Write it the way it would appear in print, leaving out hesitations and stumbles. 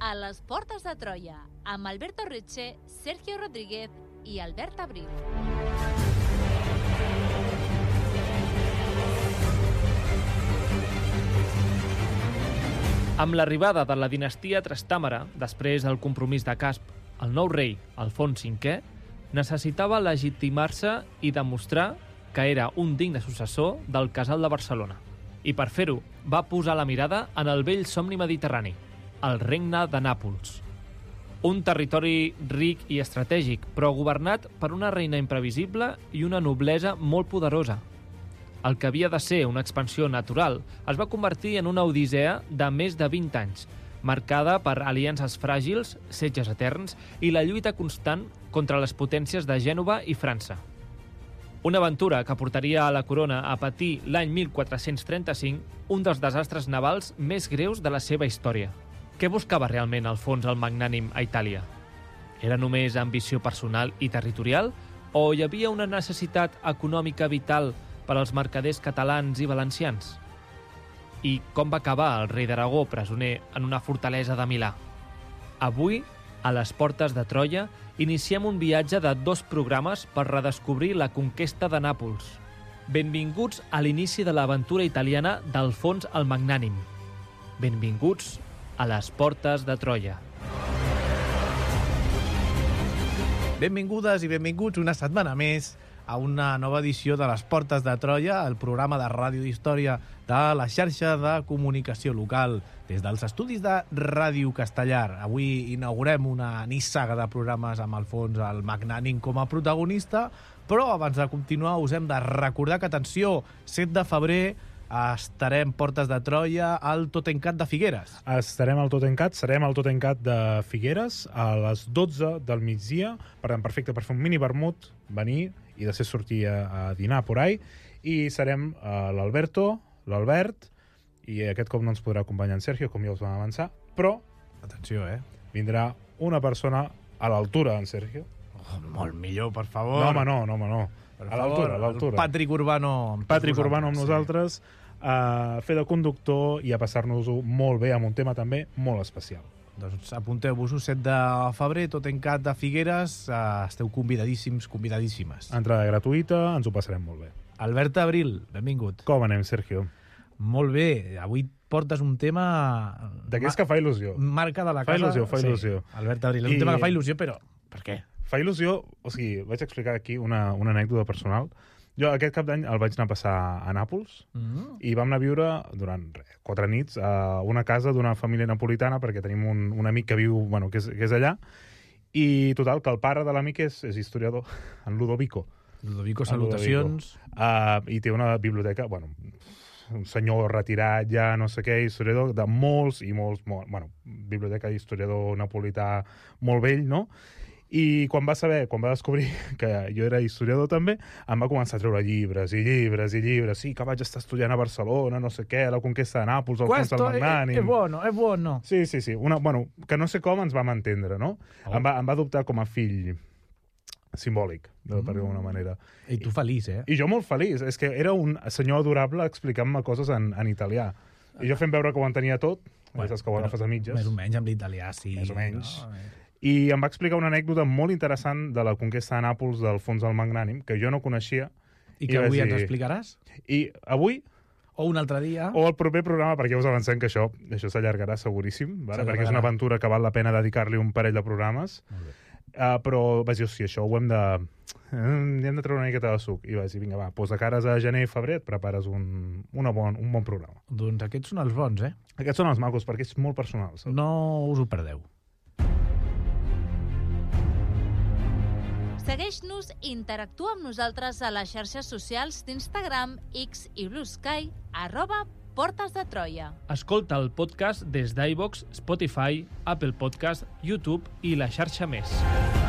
a les Portes de Troia, amb Alberto Riche, Sergio Rodríguez i Albert Abril. Amb l'arribada de la dinastia Trastàmara, després del compromís de Casp, el nou rei, Alfons V, necessitava legitimar-se i demostrar que era un digne successor del Casal de Barcelona. I per fer-ho, va posar la mirada en el vell somni mediterrani, el Regne de Nàpols. Un territori ric i estratègic, però governat per una reina imprevisible i una noblesa molt poderosa. El que havia de ser una expansió natural es va convertir en una odissea de més de 20 anys, marcada per aliances fràgils, setges eterns i la lluita constant contra les potències de Gènova i França. Una aventura que portaria a la corona a patir l'any 1435 un dels desastres navals més greus de la seva història. Què buscava realment Alfons el Magnànim a Itàlia? Era només ambició personal i territorial o hi havia una necessitat econòmica vital per als mercaders catalans i valencians? I com va acabar el rei d'Aragó presoner en una fortalesa de Milà? Avui, a les Portes de Troia, iniciem un viatge de 2 programes per redescobrir la conquesta de Nàpols. Benvinguts a l'inici de l'aventura italiana d'Alfons el Magnànim. Benvinguts a les Portes de Troia. Benvingudes i benvinguts una setmana més a una nova edició de les Portes de Troia, el programa de ràdio d'història de la xarxa de comunicació local des dels estudis de Ràdio Castellar. Avui inaugurem una nissaga de programes amb Alfons el Magnànim com a protagonista, però abans de continuar us hem de recordar que, atenció, 7 de febrer estarem Portes de Troia al Totencat de Figueres. Serem al Totencat de Figueres a les 12 del migdia, per tant, perfecte per fer un mini vermut, venir i després sortir a dinar por ahí, i serem l'Alberto, l'Albert, i aquest cop no ens podrà acompanyar en Sergio, com ja us vam avançar, però atenció, vindrà una persona a l'altura d'en Sergio. Molt millor, per favor. No, home, no. A l'altura. Patrick Urbano amb nosaltres, a fer de conductor i a passar-nos-ho molt bé amb un tema també molt especial. Doncs apunteu-vos-ho, 7 de febrer, Totencat de Figueres, esteu convidadíssimes. Entrada gratuïta, ens ho passarem molt bé. Albert Abril, benvingut. Com anem, Sergio? Molt bé, avui portes un tema... D'aquests que fa il·lusió. Marca de la casa. Fa il·lusió. Sí, Albert Abril, és un tema que fa il·lusió, però per què? Fa il·lusió, o sigui, vaig explicar aquí una anècdota personal. Jo aquest cap d'any el vaig anar a passar a Nàpols i vam anar a viure durant 4 nits a una casa d'una família napolitana perquè tenim un amic que viu, que és allà, i total, que el pare de l'amic és historiador, en Ludovico. Ludovico, salutacions. I té una biblioteca, un senyor retirat ja, no sé què, historiador de molts, biblioteca d'historiador napolità molt vell, no? I quan va descobrir que jo era historiador també, em va començar a treure llibres. Sí, que vaig estar estudiant a Barcelona, no sé què, la conquesta de Nàpols, Alfons el Magnànim. Es bueno. Sí. Que no sé com ens vam entendre, no? Em va adoptar com a fill simbòlic, per d'alguna manera. I tu feliç, I jo molt feliç. És que era un senyor adorable explicant-me coses en italià. I jo fent veure que ho entenia tot, saps que ho agafes a mitges. Més o menys amb l'italià, sí. Més o menys. No? I em va explicar una anècdota molt interessant de la conquesta de Nàpols d'Alfons el Magnànim, que jo no coneixia. I que avui ens explicaràs? I avui... O un altre dia. O el proper programa, perquè ja us avancem que això s'allargarà seguríssim, perquè és una aventura que val la pena dedicar-li un parell de programes. Però vaig dir, això ho hem de treure una miqueta de suc. I vaig dir, vinga, doncs de cares a gener i febrer et prepares un bon programa. Doncs aquests són els bons, Aquests són els macos, perquè és molt personal. No us ho perdeu. Segueix-nos i interactua amb nosaltres a les xarxes socials d'Instagram, X i Blue Sky, @Portes de Troia. Escolta el podcast des d'iVoox, Spotify, Apple Podcast, YouTube i la xarxa més.